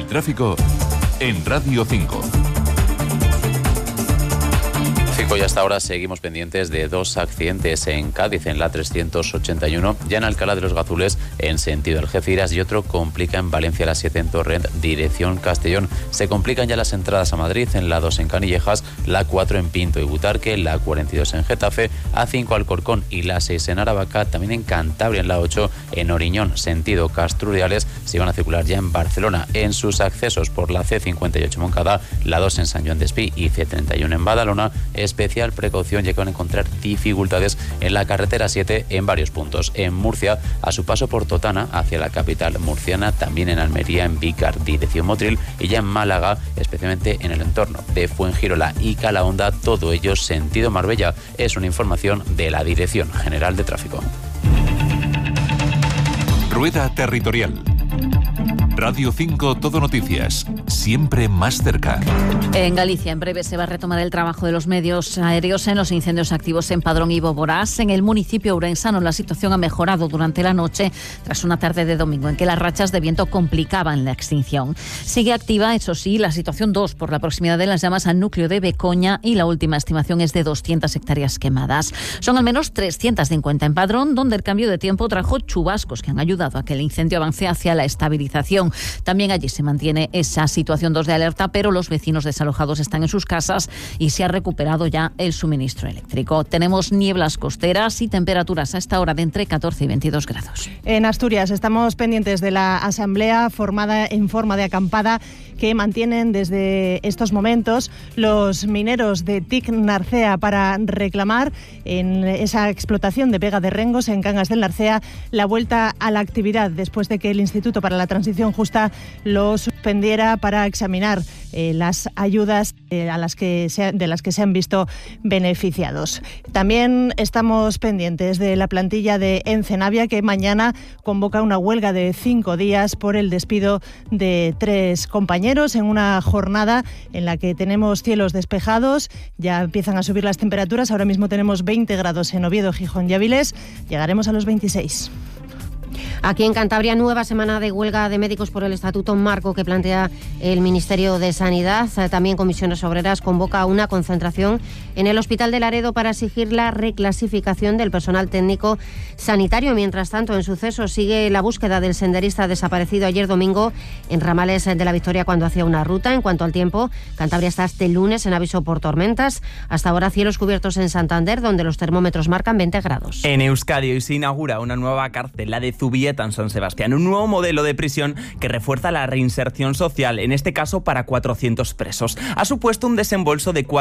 tráfico en Radio 5. Y hasta ahora seguimos pendientes de dos accidentes en Cádiz, en la 381, ya en Alcalá de los Gazules en sentido Algeciras, y otro complica en Valencia la 7 en Torrent, dirección Castellón. Se complican ya las entradas a Madrid en la 2 en Canillejas, la 4 en Pinto y Butarque, la 42 en Getafe, A5 Alcorcón y la 6 en Aravaca, también en Cantabria en la 8 en Oriñón, sentido Castrudiales. Se van a circular ya en Barcelona. En sus accesos por la C58 Moncada, la 2 en San Joan d'Espí y C31 en Badalona, especial precaución ya que van a encontrar dificultades en la carretera 7 en varios puntos. En Murcia, a su paso por Totana hacia la capital murciana, también en Almería, en Vícar, dirección Motril, y ya en Málaga, especialmente en el entorno de Fuengirola y Calahonda, todo ello sentido Marbella. Es una información de la Dirección General de Tráfico. Rueda Territorial. Radio 5 Todo Noticias, siempre más cerca. En Galicia, en breve se va a retomar el trabajo de los medios aéreos en los incendios activos en Padrón y Boborás. En el municipio ourensano la situación ha mejorado durante la noche tras una tarde de domingo en que las rachas de viento complicaban la extinción. Sigue activa, eso sí, la situación 2 por la proximidad de las llamas al núcleo de Becoña y la última estimación es de 200 hectáreas quemadas. Son al menos 350 en Padrón, donde el cambio de tiempo trajo chubascos que han ayudado a que el incendio avance hacia la estabilización. También allí se mantiene esa situación 2 de alerta, pero los vecinos desalojados están en sus casas y se ha recuperado ya el suministro eléctrico. Tenemos nieblas costeras y temperaturas a esta hora de entre 14 y 22 grados. En Asturias estamos pendientes de la asamblea formada en forma de acampada que mantienen desde estos momentos los mineros de TIC Narcea para reclamar en esa explotación de vega de Rengos en Cangas del Narcea la vuelta a la actividad después de que el Instituto para la Transición Justa lo suspendiera para examinar las ayudas de las que se han visto beneficiados. También estamos pendientes de la plantilla de Encenavia, que mañana convoca una huelga de 5 días por el despido de 3 compañeros en una jornada en la que tenemos cielos despejados. Ya empiezan a subir las temperaturas. Ahora mismo tenemos 20 grados en Oviedo, Gijón y Avilés. Llegaremos a los 26. Aquí en Cantabria, nueva semana de huelga de médicos por el Estatuto Marco que plantea el Ministerio de Sanidad. También Comisiones Obreras convoca una concentración en el Hospital de Laredo para exigir la reclasificación del personal técnico sanitario. Mientras tanto, en sucesos sigue la búsqueda del senderista desaparecido ayer domingo en Ramales de la Victoria cuando hacía una ruta. En cuanto al tiempo, Cantabria está este lunes en aviso por tormentas. Hasta ahora cielos cubiertos en Santander, donde los termómetros marcan 20 grados. En Euskadi hoy se inaugura una nueva cárcel, la de Zubieta, en San Sebastián, un nuevo modelo de prisión que refuerza la reinserción social, en este caso para 400 presos. Ha supuesto un desembolso de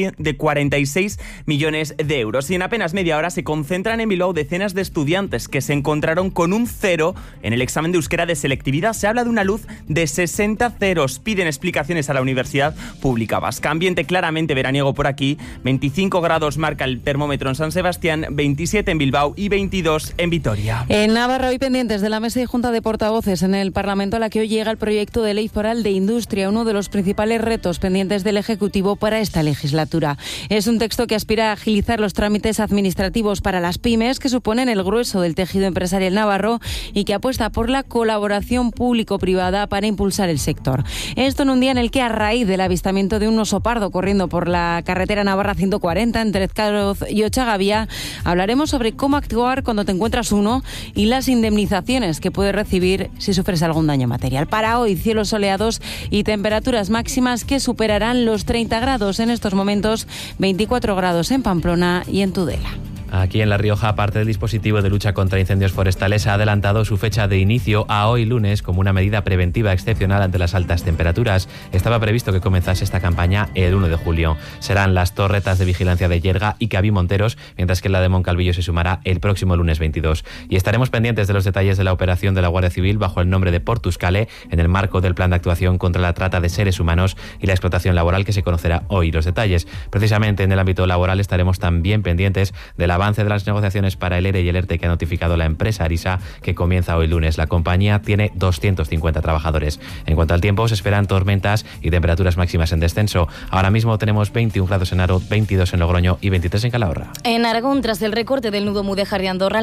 46 millones de euros y en apenas media hora se concentran en Bilbao decenas de estudiantes que se encontraron con un 0 en el examen de euskera de selectividad. Se habla de una luz de 60 ceros. Piden explicaciones a la Universidad Pública Vasca. Ambiente claramente veraniego por aquí. 25 grados marca el termómetro en San Sebastián, 27 en Bilbao y 22 en Vitoria. En Navarra hoy pendientes de la mesa y junta de portavoces en el Parlamento a la que hoy llega el proyecto de ley foral de industria, uno de los principales retos pendientes del Ejecutivo para esta legislatura. Es un texto que aspira a agilizar los trámites administrativos para las pymes, que suponen el grueso del tejido empresarial navarro y que apuesta por la colaboración público-privada para impulsar el sector. Esto en un día en el que, a raíz del avistamiento de un oso pardo corriendo por la carretera Navarra 140 entre Ezcaroz y Ochagavía, hablaremos sobre cómo actuar cuando te encuentras uno y las indemnizaciones que puedes recibir si sufres algún daño material. Para hoy, cielos soleados y temperaturas máximas que superarán los 30 grados. En estos momentos, 24 grados en Pamplona y en Tudela. Aquí en La Rioja, parte del dispositivo de lucha contra incendios forestales ha adelantado su fecha de inicio a hoy lunes como una medida preventiva excepcional ante las altas temperaturas. Estaba previsto que comenzase esta campaña el 1 de julio. Serán las torretas de vigilancia de Yerga y Cabí Monteros, mientras que la de Moncalvillo se sumará el próximo lunes 22. Y estaremos pendientes de los detalles de la operación de la Guardia Civil bajo el nombre de Portuscale, en el marco del plan de actuación contra la trata de seres humanos y la explotación laboral, que se conocerá hoy. Los detalles, precisamente en el ámbito laboral, estaremos también pendientes del avance de las negociaciones para el ERE y el ERTE que ha notificado la empresa Arisa, que comienza hoy lunes. La compañía tiene 250 trabajadores. En cuanto al tiempo, se esperan tormentas y temperaturas máximas en descenso. Ahora mismo tenemos 21 grados en Aro, 22 en Logroño y 23 en Calahorra. En Aragón, tras el recorte del nudo Mudéjar de Andorra,